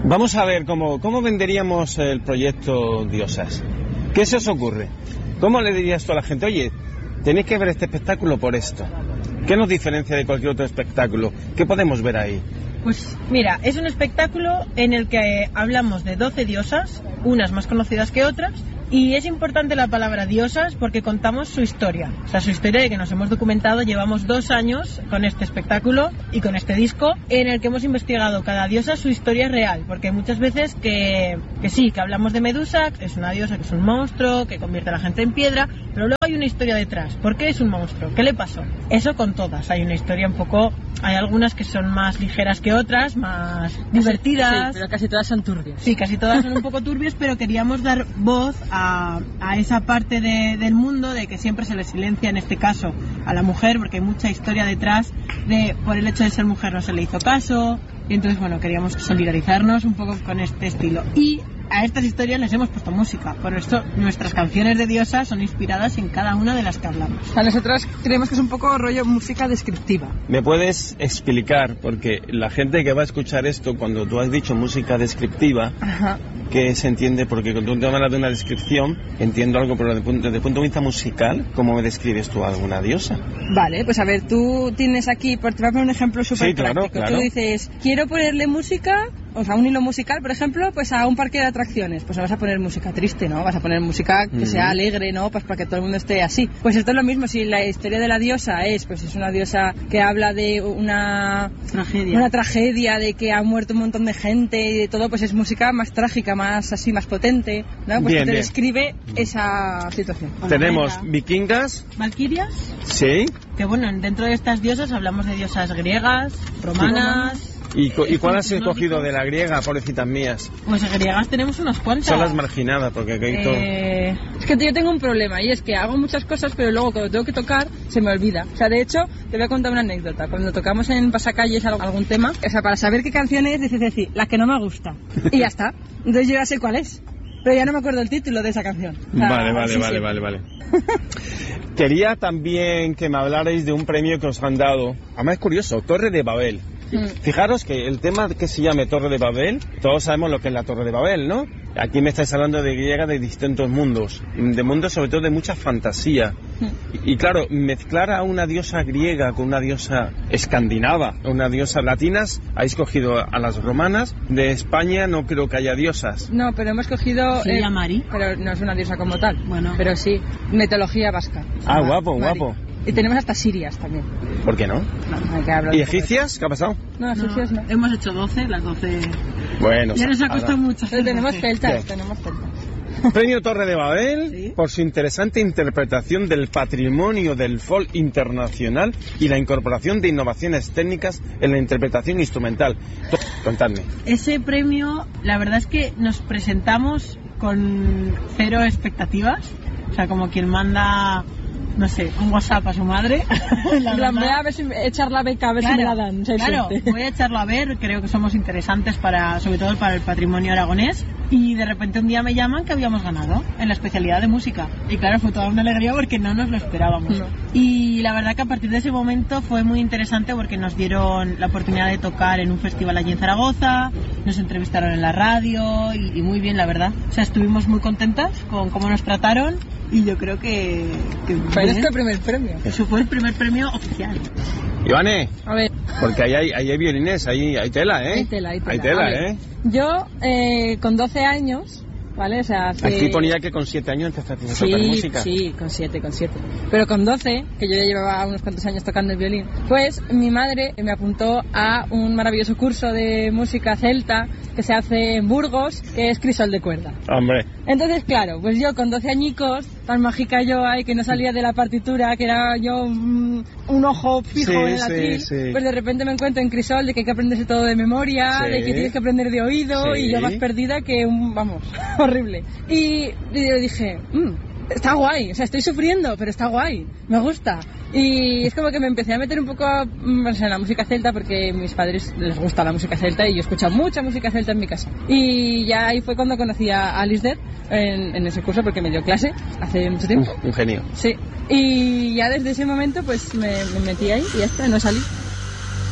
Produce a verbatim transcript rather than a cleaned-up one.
Vamos a ver cómo, cómo venderíamos el proyecto Diosas. ¿Qué se os ocurre? ¿Cómo le dirías tú a la gente, oye, tenéis que ver este espectáculo por esto? ¿Qué nos diferencia de cualquier otro espectáculo? ¿Qué podemos ver ahí? Pues mira, es un espectáculo en el que hablamos de doce diosas, unas más conocidas que otras, y es importante la palabra diosas porque contamos su historia, o sea, su historia de que nos hemos documentado. Llevamos dos años con este espectáculo y con este disco en el que hemos investigado cada diosa su historia real, porque muchas veces que, que sí, que hablamos de Medusa, que es una diosa, que es un monstruo, que convierte a la gente en piedra, pero luego hay una historia detrás. ¿Por qué es un monstruo? ¿Qué le pasó? Eso con todas, hay una historia un poco, hay algunas que son más ligeras que otras, más divertidas. Sí, pero casi todas son turbias. Sí, casi todas son un poco turbias, pero queríamos dar voz a, a esa parte de, del mundo de que siempre se le silencia, en este caso, a la mujer, porque hay mucha historia detrás de, por el hecho de ser mujer no se le hizo caso, y entonces, bueno, queríamos solidarizarnos un poco con este estilo. Y a estas historias les hemos puesto música, por esto nuestras canciones de diosas son inspiradas en cada una de las que hablamos. A nosotros creemos que es un poco rollo música descriptiva. ¿Me puedes explicar? Porque la gente que va a escuchar esto, cuando tú has dicho música descriptiva, Ajá. ¿qué se entiende? Porque cuando tú te hablas de una descripción, entiendo algo, pero desde el punto, desde el punto de vista musical, ¿cómo me describes tú a alguna diosa? Vale, pues a ver, tú tienes aquí, por, te voy a poner un ejemplo súper sí, claro, práctico. Claro. Tú dices, quiero ponerle música, o sea, un hilo musical, por ejemplo, pues a un parque de atracciones. Pues no vas a poner música triste, ¿no? Vas a poner música que mm. sea alegre, ¿no? Pues para que todo el mundo esté así. Pues esto es lo mismo, si la historia de la diosa es, pues es una diosa que habla de una tragedia, una tragedia de que ha muerto un montón de gente y de todo, pues es música más trágica, más así, más potente, ¿no? Pues bien, te bien. describe esa situación. Tenemos vikingas, valquirias, sí, que bueno, dentro de estas diosas hablamos de diosas griegas, romanas. ¿Y, ¿Y cuál has escogido de la griega, pobrecitas mías? Pues griegas tenemos unas cuantas. Son las marginadas, porque aquí hay todo. Eh... Es que yo tengo un problema, y es que hago muchas cosas, pero luego cuando tengo que tocar, se me olvida. O sea, de hecho, te voy a contar una anécdota. Cuando tocamos en Pasacalles algún tema, o sea, para saber qué canción es, dices decir, la que no me gusta. Y ya está. Entonces yo ya sé cuál es. Pero ya no me acuerdo el título de esa canción. O sea, vale, vale, sí, vale, sí. vale, vale. Quería también que me hablarais de un premio que os han dado. Además es curioso, Torre de Babel. Fijaros que el tema que se llame Torre de Babel, todos sabemos lo que es la Torre de Babel, ¿no? Aquí me estáis hablando de griega de distintos mundos, de mundos sobre todo de mucha fantasía. Y, y claro, mezclar a una diosa griega con una diosa escandinava, una diosa latinas, habéis cogido a las romanas. De España no creo que haya diosas. No, pero hemos cogido... Sí, eh, a Mari. Pero no es una diosa como tal. Bueno. Pero sí, mitología vasca. Ah, guapo, Mari. guapo. Y tenemos hasta sirias también. ¿Por qué no? No, hay que hablar ¿Y un poco de egipcias? eso. ¿Qué ha pasado? No, egipcias no. no. Hemos hecho doce, las doce... Bueno, ya nos ha costado ahora... mucho. Pero tenemos doce. celtas, Bien. tenemos celtas. Premio Torre de Babel, ¿Sí? por su interesante interpretación del patrimonio del folk internacional y la incorporación de innovaciones técnicas en la interpretación instrumental. Contadme. Ese premio, la verdad es que nos presentamos con cero expectativas, o sea, como quien manda, no sé, un WhatsApp a su madre. La La voy verdad. a ver si echar la beca, a ver Claro, si me la dan. Si hay claro, suerte. voy a echarlo a ver, creo que somos interesantes para, sobre todo para el patrimonio aragonés, y de repente un día me llaman que habíamos ganado en la especialidad de música, y claro, fue toda una alegría porque no nos lo esperábamos. No. Y la verdad que a partir de ese momento fue muy interesante porque nos dieron la oportunidad de tocar en un festival allí en Zaragoza, nos entrevistaron en la radio, y, y muy bien, la verdad. O sea, estuvimos muy contentas con cómo nos trataron, y yo creo que... que Fue bien. este primer premio. Eso fue el primer premio oficial. Ivane, A ver, porque ahí hay, ahí hay violines, ahí hay tela, ¿eh? hay tela, hay tela. Hay tela, A ver, ¿eh? yo, eh, con doce años, ¿vale? O sea, hace... Aquí ponía que con siete años empezaste a Sí, tocar música. sí, con siete, con siete. Pero con doce, que yo ya llevaba unos cuantos años tocando el violín, pues mi madre me apuntó a un maravilloso curso de música celta que se hace en Burgos, que es crisol de cuerda. Hombre, Entonces, claro, pues yo con doce añicos, tan mágica yo ahí, que no salía de la partitura, que era yo un, un ojo fijo Sí, en el sí, atril, sí. pues de repente me encuentro en crisol de que hay que aprenderse todo de memoria, Sí. de que tienes que aprender de oído, Sí. y yo más perdida que un, vamos, horrible. Y, y yo dije, mmm, está guay, o sea, estoy sufriendo, pero está guay, me gusta. Y es como que me empecé a meter un poco pues, en la música celta, porque a mis padres les gusta la música celta y yo escucho mucha música celta en mi casa. Y ya ahí fue cuando conocí a Alice Dead en, en ese curso, porque me dio clase hace mucho tiempo. un genio. Sí, y ya desde ese momento pues me, me metí ahí y ya está, no salí.